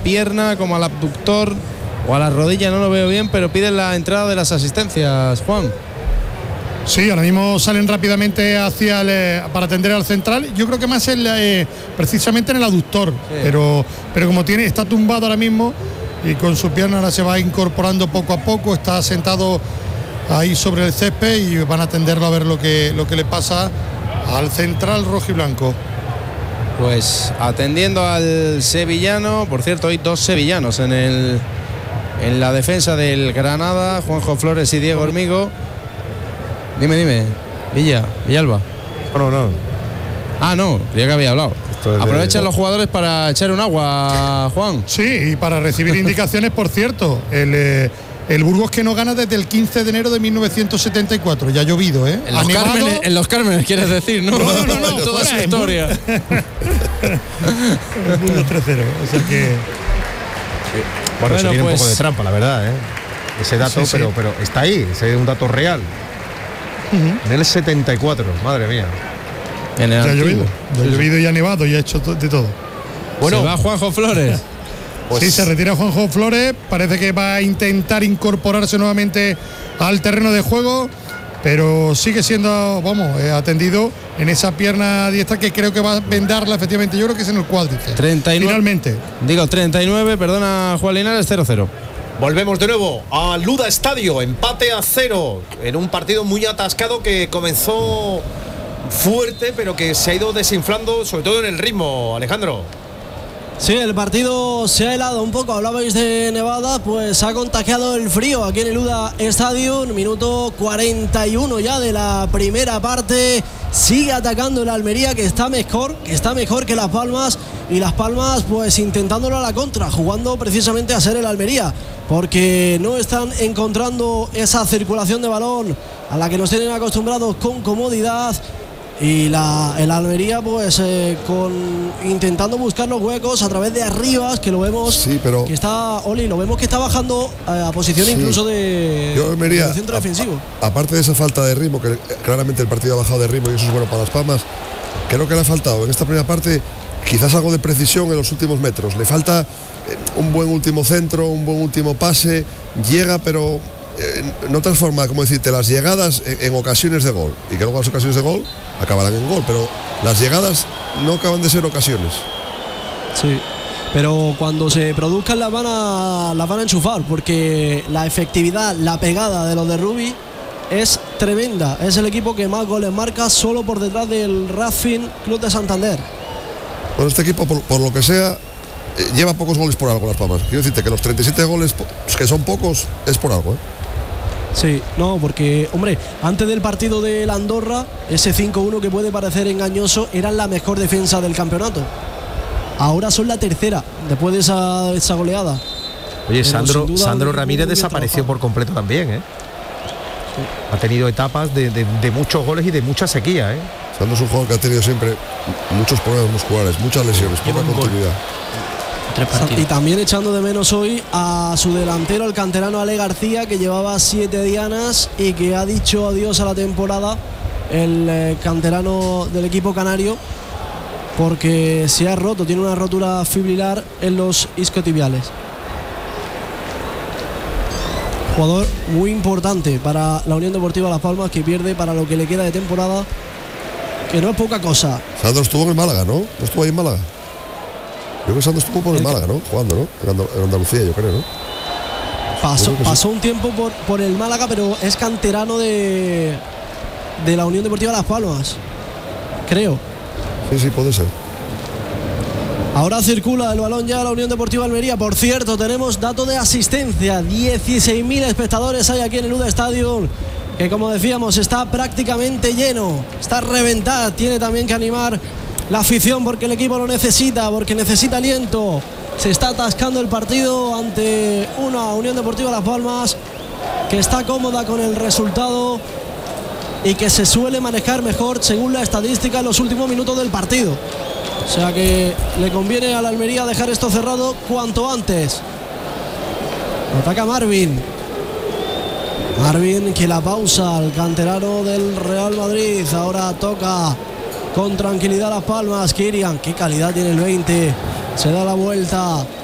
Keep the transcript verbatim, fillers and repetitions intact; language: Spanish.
pierna como al abductor o a la rodilla, no lo veo bien, pero piden la entrada de las asistencias, Juan. Sí, ahora mismo salen rápidamente hacia el, para atender al central. Yo creo que más el, eh, precisamente en el aductor, sí. pero, pero como tiene, está tumbado ahora mismo y con su pierna ahora se va incorporando poco a poco, está sentado ahí sobre el césped y van a atenderlo a ver lo que, lo que le pasa al central rojiblanco. Pues atendiendo al sevillano, por cierto, hay dos sevillanos en el en la defensa del Granada, Juanjo Flores y Diego Hormigo. Dime, dime, Villa, Villalba. No, no. Ah, no, ya que había hablado. Aprovechan de... los jugadores para echar un agua, Juan. Sí, y para recibir indicaciones, por cierto. El, eh, el Burgos que no gana desde el quince de enero de mil novecientos setenta y cuatro. Ya ha llovido, ¿eh? En los, Cármenes, en los Cármenes, quieres decir, ¿no? No, no, no. no toda su historia. El Burgos tres cero. O sea que... Sí. Bueno, bueno, eso tiene pues... un poco de trampa, la verdad, ¿eh? Ese dato, sí, sí. Pero, pero está ahí, ese es un dato real. Uh-huh. En el setenta y cuatro, madre mía. En el ya ha llovido, ya ha llovido y ha nevado y ha hecho de todo. Bueno, se va Juanjo Flores. Pues sí, se retira Juanjo Flores. Parece que va a intentar incorporarse nuevamente al terreno de juego, pero sigue siendo, vamos, eh, atendido en esa pierna diestra que creo que va a vendarla efectivamente. Yo creo que es en el cuádriceps. treinta y nueve, finalmente. Digo, treinta y nueve, perdona Juan Linares, cero cero. Volvemos de nuevo a Luda Estadio, empate a cero, en un partido muy atascado que comenzó fuerte, pero que se ha ido desinflando, sobre todo en el ritmo, Alejandro. Sí, el partido se ha helado un poco. Hablabais de nevada, pues ha contagiado el frío aquí en el Luda Stadium. Minuto cuarenta y uno ya de la primera parte. Sigue atacando el Almería, que está mejor, que está mejor que Las Palmas. Y Las Palmas pues intentándolo a la contra, jugando precisamente a ser el Almería, porque no están encontrando esa circulación de balón a la que nos tienen acostumbrados con comodidad. Y la, el Almería pues eh, con intentando buscar los huecos a través de Arribas, que lo vemos, sí, pero que está Oli, lo vemos que está bajando a, a posición sí. incluso de, Yo, Almería, de centro a, defensivo. A, aparte de esa falta de ritmo, que claramente el partido ha bajado de ritmo y eso es bueno para Las Palmas, creo que le ha faltado en esta primera parte quizás algo de precisión en los últimos metros. Le falta eh, un buen último centro, un buen último pase, llega pero eh, no transforma, como decirte, las llegadas en, en ocasiones de gol, y que luego las ocasiones de gol acabarán en gol, pero las llegadas no acaban de ser ocasiones. Sí, pero cuando se produzcan las van a, las van a enchufar, porque la efectividad, la pegada de los de Rubí es tremenda. Es el equipo que más goles marca, solo por detrás del Racing Club de Santander. Bueno, este equipo, por, por lo que sea, eh, lleva pocos goles por algo, Las Palmas. Quiero decirte que los treinta y siete goles, que son pocos, es por algo, ¿eh? Sí, no, porque, hombre, antes del partido del Andorra, ese cinco uno que puede parecer engañoso, eran la mejor defensa del campeonato. Ahora son la tercera, después de esa, esa goleada. Oye, Sandro, duda, Sandro Ramírez desapareció por completo también, ¿eh? Sí. Ha tenido etapas de, de, de muchos goles y de mucha sequía, ¿eh? Sandro es un jugador que ha tenido siempre muchos problemas musculares, muchas lesiones, poca continuidad. Y también echando de menos hoy a su delantero, el canterano Ale García, que llevaba siete dianas y que ha dicho adiós a la temporada, el eh, canterano del equipo canario, porque se ha roto, tiene una rotura fibrilar en los isquiotibiales. Jugador muy importante para la Unión Deportiva Las Palmas, que pierde para lo que le queda de temporada, que no es poca cosa. Sandro estuvo en el Málaga, ¿no? ¿No estuvo ahí en Málaga? Yo creo que Sandro estuvo por el, el Málaga, ¿no? Jugando, ¿no? En Andalucía, yo creo, ¿no? Pasó, creo pasó sí. un tiempo por, por el Málaga, pero es canterano de, de la Unión Deportiva Las Palmas, creo. Sí, sí, puede ser. Ahora circula el balón ya a la Unión Deportiva Almería. Por cierto, tenemos dato de asistencia. dieciséis mil espectadores hay aquí en el Luda Stadium, que como decíamos está prácticamente lleno, está reventada. Tiene también que animar la afición porque el equipo lo necesita, porque necesita aliento. Se está atascando el partido ante una Unión Deportiva Las Palmas que está cómoda con el resultado y que se suele manejar mejor según la estadística en los últimos minutos del partido. O sea que le conviene a la Almería dejar esto cerrado cuanto antes. Ataca Marvin. Marvin que la pausa al canterano del Real Madrid. Ahora toca con tranquilidad Las Palmas. Kirian, qué calidad tiene el veinte. Se da la vuelta